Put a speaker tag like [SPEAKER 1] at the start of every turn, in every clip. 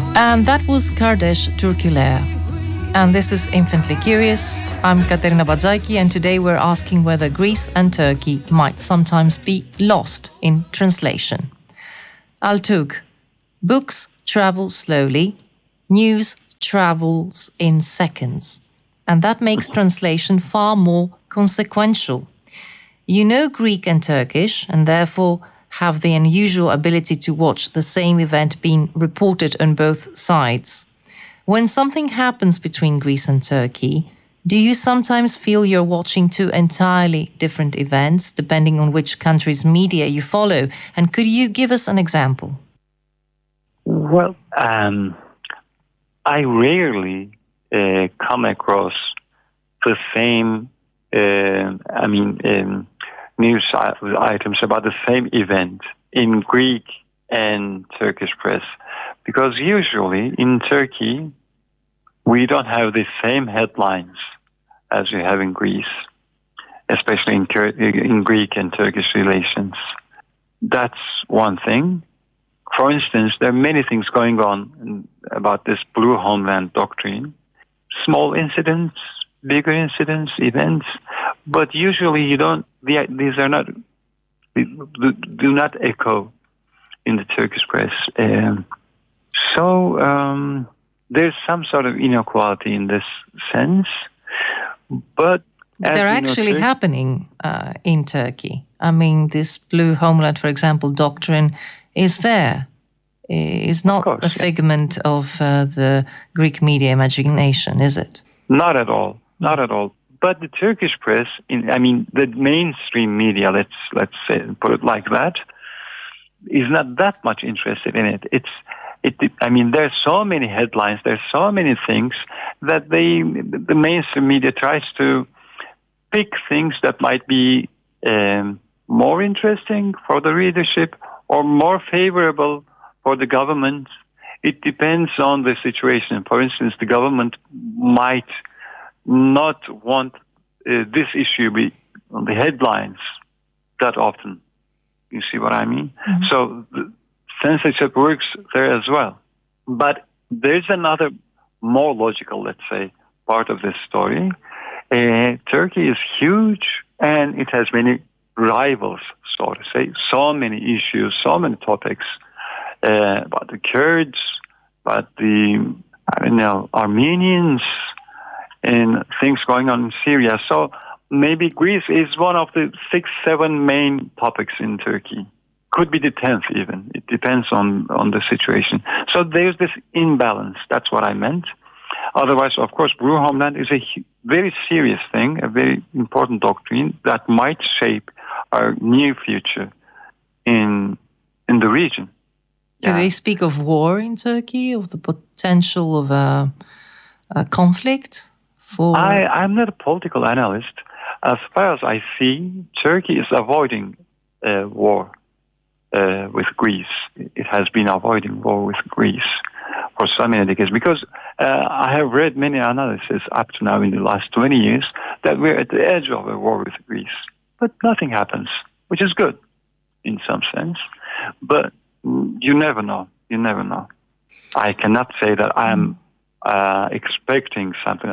[SPEAKER 1] And that was Kardesh Türküler. And this is Infinitely Curious. I'm Katerina Badzaki, and today we're asking whether Greece and Turkey might sometimes be lost in translation. Altug. Books travel slowly. News travels in seconds. And that makes translation far more consequential. You know Greek and Turkish, and therefore have the unusual ability to watch the same event being reported on both sides. When something happens between Greece and Turkey, do you sometimes feel you're watching two entirely different events, depending on which country's media you follow? And could you give us an example?
[SPEAKER 2] Well, I rarely come across the same, news items about the same event in Greek and Turkish press, because usually in Turkey we don't have the same headlines as we have in Greece, especially in Greek and Turkish relations. That's one thing. For instance, there are many things going on about this Blue Homeland doctrine. Small incidents, bigger incidents, events, but usually these are not, do not echo in the Turkish press. So there's some sort of inequality in this sense, but
[SPEAKER 1] they're actually happening in Turkey. I mean, this Blue Homeland, for example, doctrine is there. It's not a figment of the Greek media imagination, is it?
[SPEAKER 2] Not at all. Not at all. But the Turkish press, the mainstream media, let's say, put it like that, is not that much interested in it. There's so many headlines, there's so many things that the mainstream media tries to pick things that might be more interesting for the readership or more favorable for the government. It depends on the situation. For instance, the government might not want this issue be on the headlines that often. You see what I mean? Mm-hmm. So the censorship works there as well. But there's another more logical, let's say, part of this story. Turkey is huge and it has many rivals, so to say. So many issues, so many topics about the Kurds, about the, Armenians, and things going on in Syria. So maybe Greece is one of the 6-7 main topics in Turkey. Could be the 10th even. It depends on the situation. So there's this imbalance. That's what I meant. Otherwise, of course, Blue Homeland is a very serious thing, a very important doctrine that might shape our near future in the region.
[SPEAKER 1] Do they speak of war in Turkey, of the potential of a conflict?
[SPEAKER 2] I'm not a political analyst. As far as I see, Turkey is avoiding war with Greece. It has been avoiding war with Greece for so many decades, because I have read many analyses up to now in the last 20 years that we're at the edge of a war with Greece. But nothing happens, which is good in some sense. But you never know. You never know. I cannot say that I'm expecting something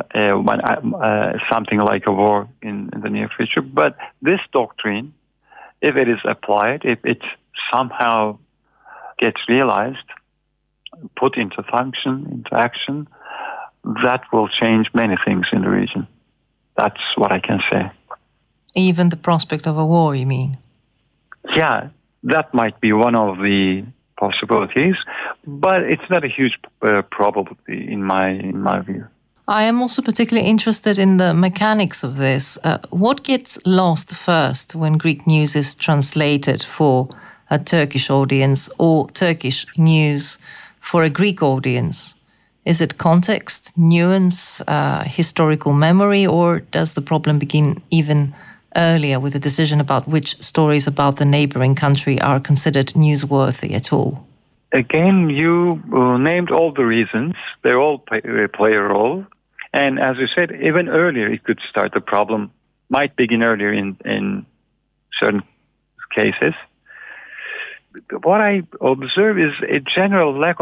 [SPEAKER 2] like a war in the near future. But this doctrine, if it is applied, if it somehow gets realized, put into function, into action, that will change many things in the region. That's what I can say.
[SPEAKER 1] Even the prospect of a war, you mean?
[SPEAKER 2] Yeah, that might be one of the possibilities, but it's not a huge probability in my view.
[SPEAKER 1] I am also particularly interested in the mechanics of this. What gets lost first when Greek news is translated for a Turkish audience or Turkish news for a Greek audience? Is it context, nuance, historical memory, or does the problem begin even earlier with a decision about which stories about the neighboring country are considered newsworthy at all?
[SPEAKER 2] Again, you named all the reasons. They all play a role. And as you said, even earlier it could start. The problem might begin earlier in certain cases. What I observe is a general lack of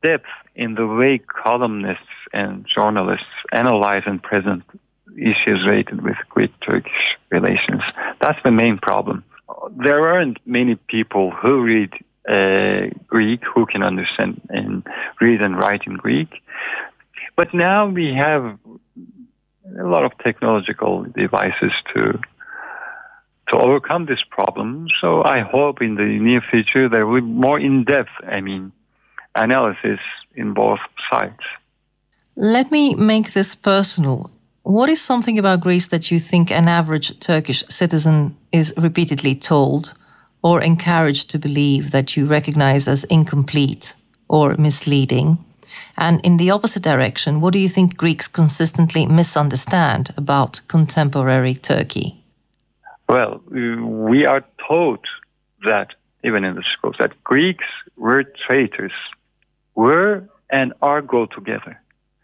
[SPEAKER 2] depth in the way columnists and journalists analyze and present issues related with Greek-Turkish relations. That's the main problem. There aren't many people who read Greek, who can understand and read and write in Greek. But now we have a lot of technological devices to overcome this problem. So I hope in the near future there will be more in-depth, analysis in both sides.
[SPEAKER 1] Let me make this personal. What is something about Greece that you think an average Turkish citizen is repeatedly told or encouraged to believe that you recognize as incomplete or misleading? And in the opposite direction, what do you think Greeks consistently misunderstand about contemporary Turkey?
[SPEAKER 2] Well, we are taught that, even in the schools, that Greeks were traitors, were and are go together.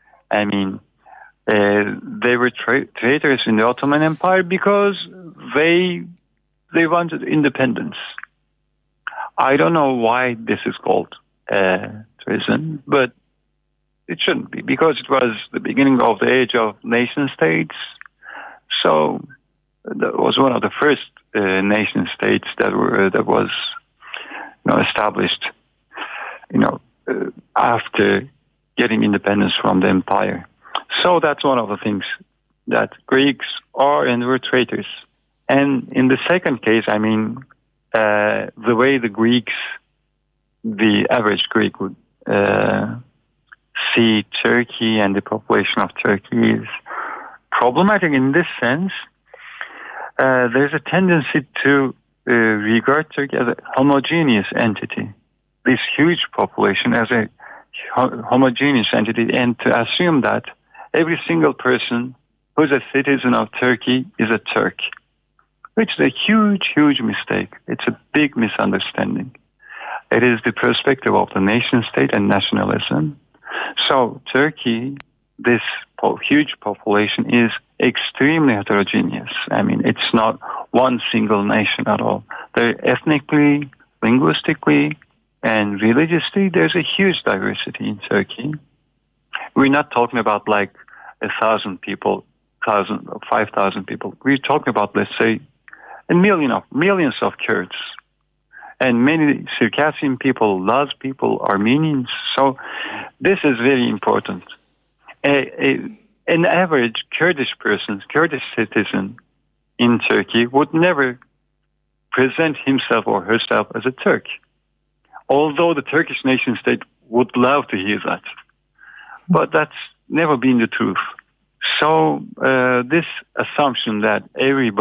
[SPEAKER 2] They were traitors in the Ottoman Empire because they wanted independence. I don't know why this is called treason, but it shouldn't be, because it was the beginning of the age of nation states. So that was one of the first nation states that was established after getting independence from the empire. So that's one of the things, that Greeks are and were traitors. And in the second case, the way the average Greek would see Turkey and the population of Turkey is problematic in this sense. There's a tendency to regard Turkey as a homogeneous entity, this huge population as a homogeneous entity, and to assume that every single person who's a citizen of Turkey is a Turk, which is a huge, huge mistake. It's a big misunderstanding. It is the perspective of the nation state and nationalism. So Turkey, this huge population, is extremely heterogeneous. It's not one single nation at all. They're ethnically, linguistically, and religiously, there's a huge diversity in Turkey. We're not talking about like 1,000 people, 5,000 people. We're talking about, let's say, millions of Kurds, and many Circassian people, Laz people, Armenians. So this is very important. An average Kurdish citizen in Turkey would never present himself or herself as a Turk, although the Turkish nation state would love to hear that. But that's never been the truth. So this assumption that every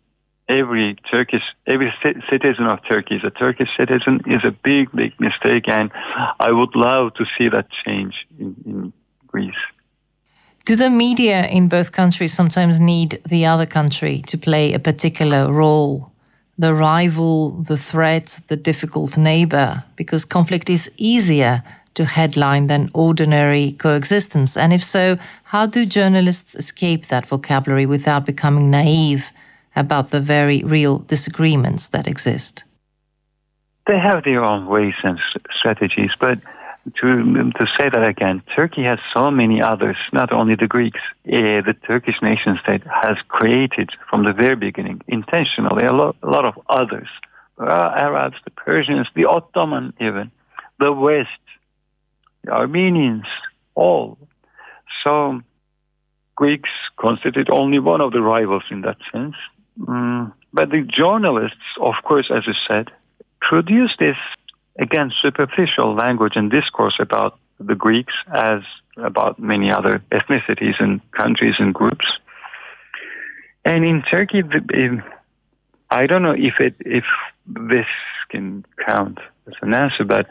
[SPEAKER 2] citizen of Turkey is a Turkish citizen is a big, big mistake, and I would love to see that change in Greece.
[SPEAKER 1] Do the media in both countries sometimes need the other country to play a particular role? The rival, the threat, the difficult neighbor, because conflict is easier to headline than ordinary coexistence. And if so, how do journalists escape that vocabulary without becoming naive about the very real disagreements that exist?
[SPEAKER 2] They have their own ways and strategies, but to say that again, Turkey has so many others, not only the Greeks. The Turkish nation state has created from the very beginning, intentionally, a lot of others. Arabs, the Persians, the Ottoman even, the West, the Armenians, all. So Greeks constitute only one of the rivals in that sense. But the journalists, of course, as you said, produce this, again, superficial language and discourse about the Greeks as about many other ethnicities and countries and groups. And in Turkey, I don't know if this can count as an answer, but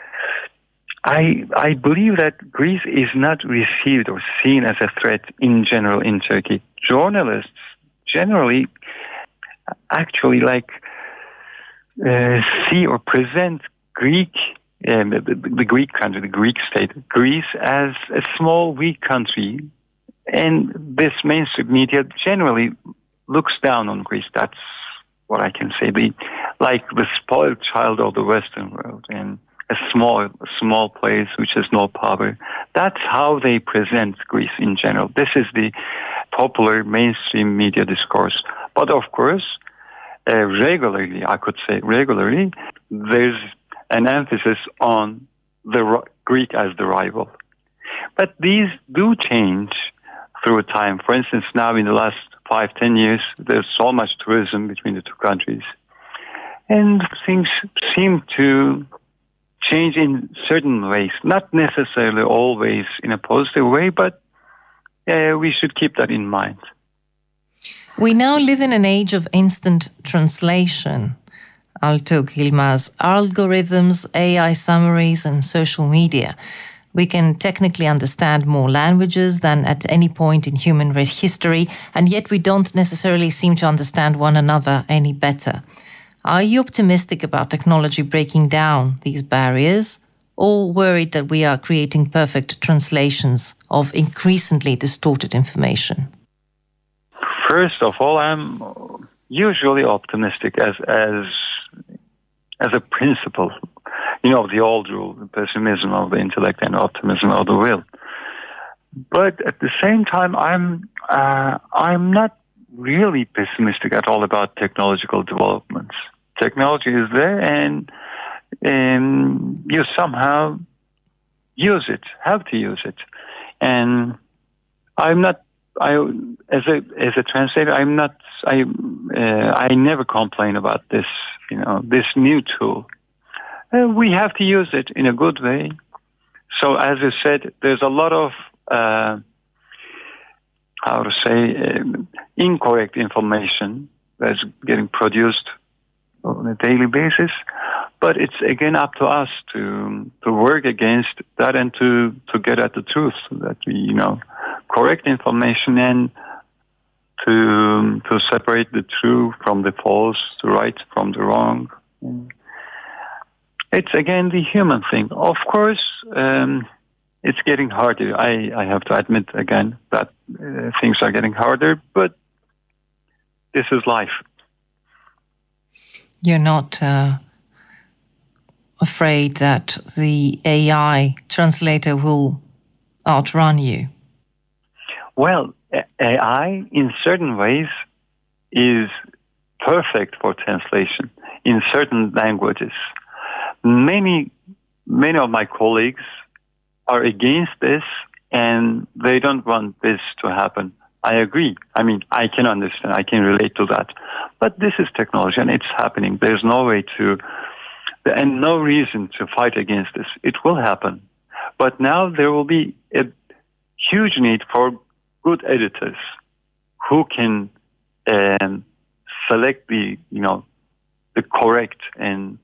[SPEAKER 2] I believe that Greece is not received or seen as a threat in general in Turkey. Journalists generally actually see or present the Greek country, the Greek state, Greece, as a small, weak country. And this mainstream media generally looks down on Greece. That's what I can say. Like the spoiled child of the Western world. And a small place which has no power. That's how they present Greece in general. This is the popular mainstream media discourse. But of course, regularly, there's an emphasis on the Greek as the rival. But these do change through time. For instance, now in the last 5-10 years, there's so much tourism between the two countries. And things seem to change in certain ways, not necessarily always in a positive way, but we should keep that in mind.
[SPEAKER 1] We now live in an age of instant translation. Altug Yilmaz, algorithms, AI summaries, and social media. We can technically understand more languages than at any point in human history, and yet we don't necessarily seem to understand one another any better. Are you optimistic about technology breaking down these barriers, or worried that we are creating perfect translations of increasingly distorted information?
[SPEAKER 2] First of all, I'm usually optimistic as a principle. You know, the old rule, the pessimism of the intellect and optimism of the will. But at the same time, I'm not really pessimistic at all about technological developments. Technology is there, and you somehow use it, have to use it. And as a translator, I never complain about this, this new tool. We have to use it in a good way. So as I said, there's a lot of, incorrect information that's getting produced on a daily basis. But it's again up to us to work against that and to get at the truth, so that we, correct information and to separate the true from the false, the right from the wrong. It's again the human thing. Of course, it's getting harder. I have to admit again that things are getting harder, but this is life.
[SPEAKER 1] You're not afraid that the AI translator will outrun you?
[SPEAKER 2] Well, AI in certain ways is perfect for translation in certain languages. Many of my colleagues are against this, and they don't want this to happen. I agree. I mean, I can understand. I can relate to that. But this is technology, and it's happening. There's no way and no reason to fight against this. It will happen. But now there will be a huge need for good editors who can select the correct and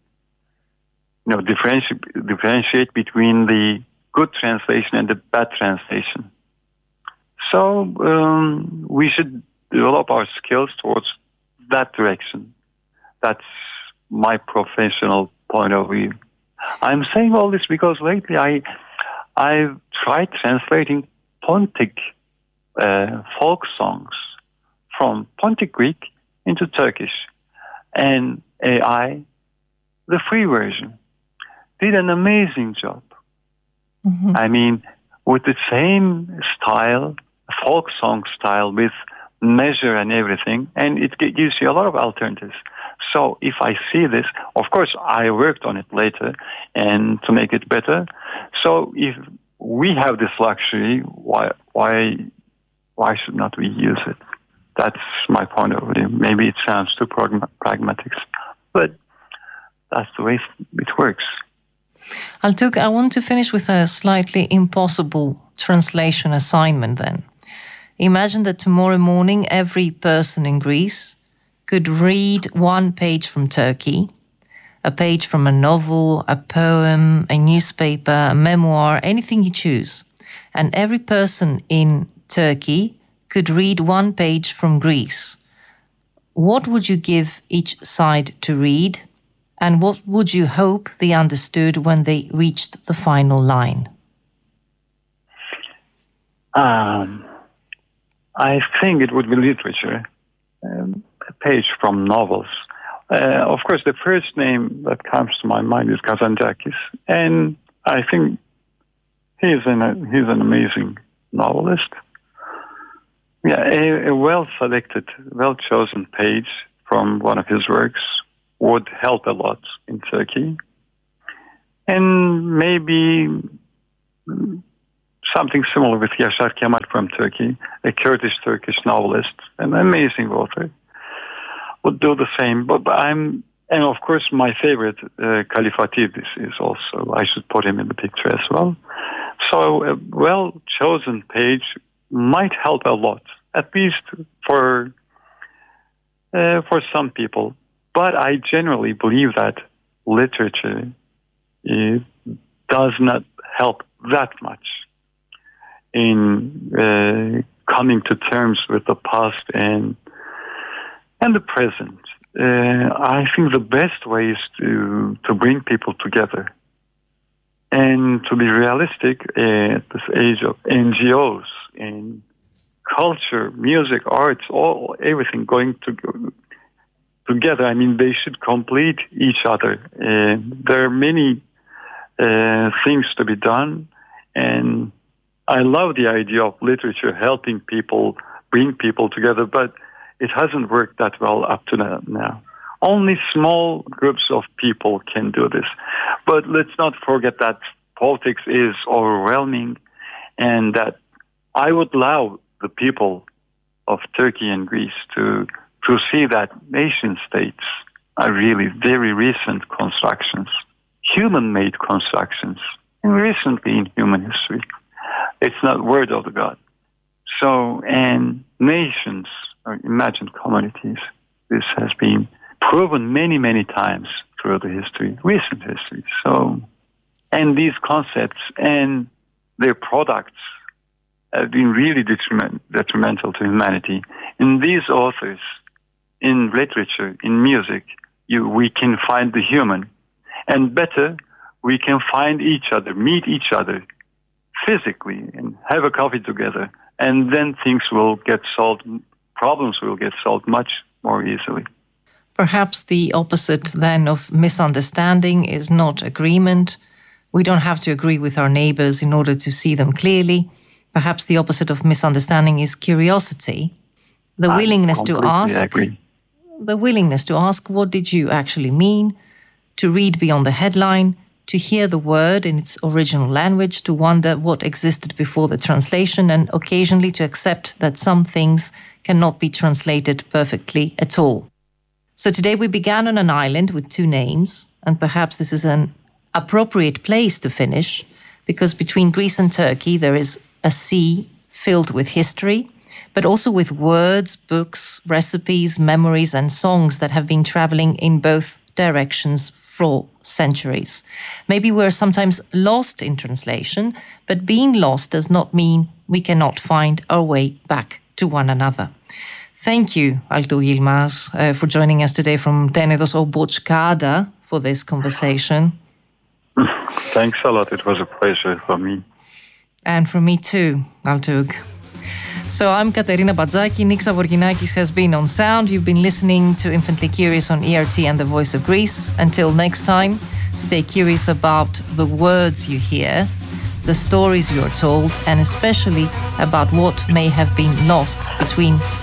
[SPEAKER 2] differentiate between the good translation and the bad translation. So we should develop our skills towards that direction. That's my professional point of view. I'm saying all this because lately I've tried translating Pontic folk songs from Pontic Greek into Turkish, and AI, the free version, did an amazing job. Mm-hmm. I mean, with the same style, folk song style, with measure and everything, and it gives you a lot of alternatives. So if I see this, of course, I worked on it later and to make it better. So if we have this luxury, why should not we use it? That's my point of view. Maybe it sounds too pragmatic, but that's the way it works.
[SPEAKER 1] Altug, I want to finish with a slightly impossible translation assignment then. Imagine that tomorrow morning every person in Greece could read one page from Turkey, a page from a novel, a poem, a newspaper, a memoir, anything you choose. And every person in Turkey could read one page from Greece. What would you give each side to read? And what would you hope they understood when they reached the final line?
[SPEAKER 2] I think it would be literature, a page from novels. Of course, the first name that comes to my mind is Kazantzakis, and I think he's an amazing novelist. Yeah, a well-selected, well-chosen page from one of his works would help a lot in Turkey. And maybe something similar with Yaşar Kemal from Turkey, a Kurdish-Turkish novelist, an amazing author, would do the same. And of course, my favorite, Kalifatidis, is also, I should put him in the picture as well. So a well-chosen page might help a lot, at least for some people. But I generally believe that literature does not help that much in coming to terms with the past and the present. I think the best way is to bring people together. And to be realistic, at this age of NGOs and culture, music, arts, everything going together, I mean, they should complete each other. There are many things to be done, and I love the idea of literature helping people, bring people together, but it hasn't worked that well up to now. Only small groups of people can do this. But let's not forget that politics is overwhelming, and that I would allow the people of Turkey and Greece to see that nation states are really very recent constructions, human-made constructions, and recently in human history. It's not word of the God. So, and nations or imagined communities, this has been proven many, many times through the history, recent history. So, and these concepts and their products have been really detrimental to humanity. In these authors, in literature, in music, we can find the human. And better, we can find each other, meet each other physically and have a coffee together. And then things will get solved, problems will get solved much more easily.
[SPEAKER 1] Perhaps the opposite then of misunderstanding is not agreement. We don't have to agree with our neighbors in order to see them clearly. Perhaps the opposite of misunderstanding is curiosity, the willingness to ask. The willingness to ask, what did you actually mean? To read beyond the headline, to hear the word in its original language, to wonder what existed before the translation, and occasionally to accept that some things cannot be translated perfectly at all. So today we began on an island with two names, and perhaps this is an appropriate place to finish, because between Greece and Turkey there is a sea filled with history, but also with words, books, recipes, memories, and songs that have been traveling in both directions for centuries. Maybe we're sometimes lost in translation, but being lost does not mean we cannot find our way back to one another. Thank you, Alto Yilmaz, for joining us today from Tenedos Obochkada for this conversation.
[SPEAKER 2] Thanks a lot. It was a pleasure for me.
[SPEAKER 1] And for me too, Altug. So I'm Katerina Badzaki. Nick Zavorginakis has been on sound. You've been listening to Infinitely Curious on ERT and the Voice of Greece. Until next time, stay curious about the words you hear, the stories you're told, and especially about what may have been lost between